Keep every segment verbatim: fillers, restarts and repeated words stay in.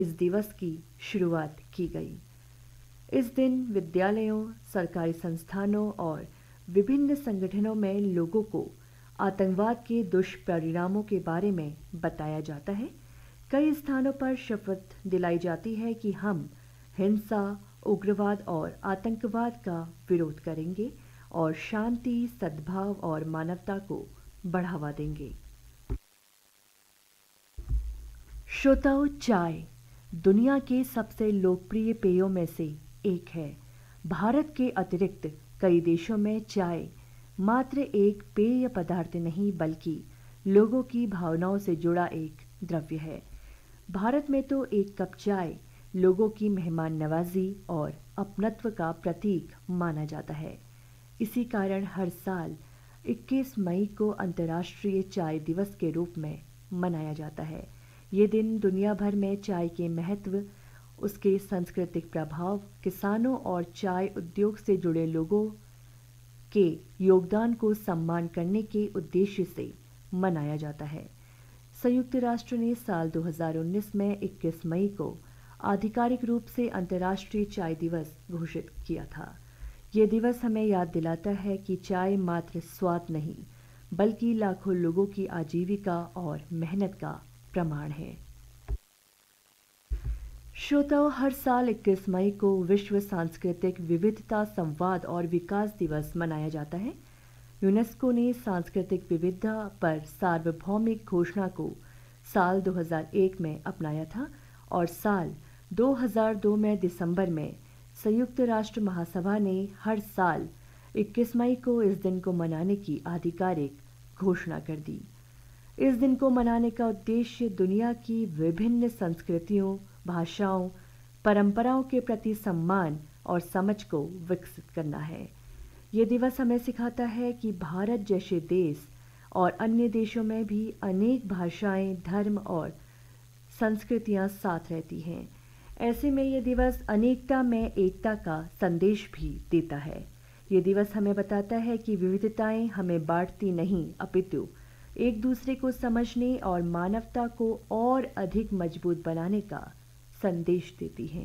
इस दिवस की शुरुआत की गई। इस दिन विद्यालयों, सरकारी संस्थानों और विभिन्न संगठनों में लोगों को आतंकवाद के दुष्परिणामों के बारे में बताया जाता है। कई स्थानों पर शपथ दिलाई जाती है कि हम हिंसा, उग्रवाद और आतंकवाद का विरोध करेंगे और शांति, सद्भाव और मानवता को बढ़ावा देंगे। श्रोताओं, चाय दुनिया के सबसे लोकप्रिय पेयों में से एक है। भारत के अतिरिक्त कई देशों में चाय मात्र एक पेय पदार्थ नहीं बल्कि लोगों की भावनाओं से जुड़ा एक द्रव्य है। भारत में तो एक कप चाय लोगों की मेहमान नवाजी और अपनत्व का प्रतीक माना जाता है। इसी कारण हर साल इक्कीस मई को अंतर्राष्ट्रीय चाय दिवस के रूप में मनाया जाता है। ये दिन दुनिया भर में चाय के महत्व, उसके सांस्कृतिक प्रभाव, किसानों और चाय उद्योग से जुड़े लोगों के योगदान को सम्मान करने के उद्देश्य से मनाया जाता है। संयुक्त राष्ट्र ने साल दो हज़ार उन्नीस में इक्कीस मई को आधिकारिक रूप से अंतर्राष्ट्रीय चाय दिवस घोषित किया था। ये दिवस हमें याद दिलाता है कि चाय मात्र स्वाद नहीं, बल्कि लाखों लोगों की आजीविका और मेहनत का प्रमाण है। श्रोताओं, हर साल इक्कीस मई को विश्व सांस्कृतिक विविधता, संवाद और विकास दिवस मनाया जाता है। यूनेस्को ने सांस्कृतिक विविधता पर सार्वभौमिक घोषणा को साल दो हज़ार एक में अपनाया था और साल दो हज़ार दो में दिसंबर में संयुक्त राष्ट्र महासभा ने हर साल इक्कीस मई को इस दिन को मनाने की आधिकारिक घोषणा कर दी। इस दिन को मनाने का उद्देश्य दुनिया की विभिन्न संस्कृतियों, भाषाओं, परंपराओं के प्रति सम्मान और समझ को विकसित करना है। ये दिवस हमें सिखाता है कि भारत जैसे देश और अन्य देशों में भी अनेक भाषाएं, धर्म और संस्कृतियां साथ रहती हैं। ऐसे में ये दिवस अनेकता में एकता का संदेश भी देता है। ये दिवस हमें बताता है कि विविधताएं हमें बांटती नहीं, अपितु एक दूसरे को समझने और मानवता को और अधिक मजबूत बनाने का संदेश देती हैं।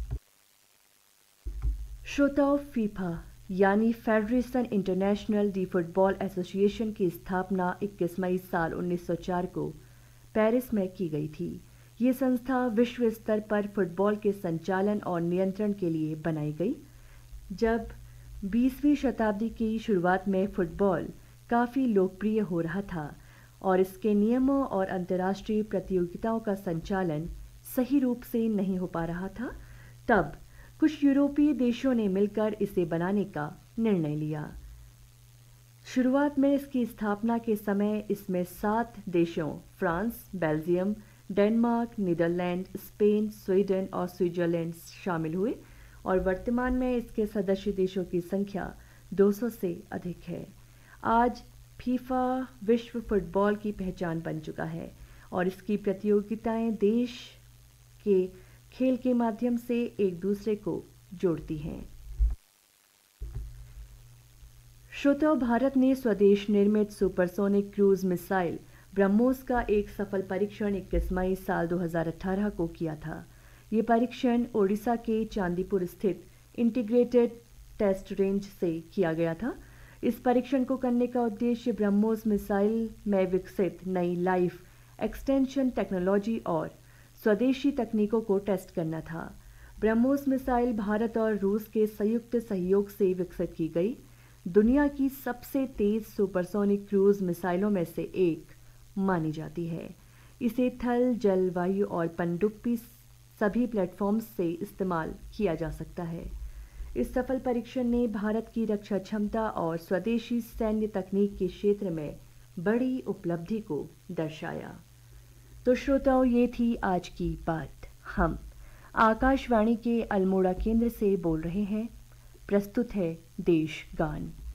श्रोताओं, फीफा यानी federation international D football association की स्थापना इक्कीस मई साल उन्नीस सौ चार को पेरिस में की गई थी। ये संस्था विश्व स्तर पर फुटबॉल के संचालन और नियंत्रण के लिए बनाई गई। जब बीसवीं शताब्दी की शुरुआत में फुटबॉल काफ़ी लोकप्रिय हो रहा था और इसके नियमों और अंतर्राष्ट्रीय प्रतियोगिताओं का संचालन सही रूप से नहीं हो पा रहा था, तब कुछ यूरोपीय देशों ने मिलकर इसे बनाने का निर्णय लिया। शुरुआत में इसकी स्थापना के समय इसमें सात देशों France, Belgium, Denmark, Netherlands, Spain, Sweden और स्विट्जरलैंड शामिल हुए और वर्तमान में इसके सदस्य देशों की संख्या दो सौ से अधिक है। आज फीफा विश्व फुटबॉल की पहचान बन चुका है और इसकी प्रतियोगिताएं देश के खेल के माध्यम से एक दूसरे को जोड़ती हैं। श्रोताओं, भारत ने स्वदेश निर्मित सुपरसोनिक क्रूज मिसाइल ब्रह्मोस का एक सफल परीक्षण इक्कीस मई साल दो हज़ार अठारह को किया था। ये परीक्षण ओडिशा के चांदीपुर स्थित इंटीग्रेटेड टेस्ट रेंज से किया गया था। इस परीक्षण को करने का उद्देश्य ब्रह्मोस मिसाइल में विकसित नई लाइफ एक्सटेंशन टेक्नोलॉजी और स्वदेशी तकनीकों को टेस्ट करना था। ब्रह्मोस मिसाइल भारत और रूस के संयुक्त सहयोग से विकसित की गई दुनिया की सबसे तेज सुपरसोनिक क्रूज मिसाइलों में से एक मानी जाती है। इसे थल, जल, वायु और पनडुब्बी सभी प्लेटफॉर्म्स से इस्तेमाल किया जा सकता है। इस सफल परीक्षण ने भारत की रक्षा क्षमता और स्वदेशी सैन्य तकनीक के क्षेत्र में बड़ी उपलब्धि को दर्शाया। तो श्रोताओं, ये थी आज की बात। हम आकाशवाणी के अल्मोड़ा केंद्र से बोल रहे हैं। प्रस्तुत है देश गान।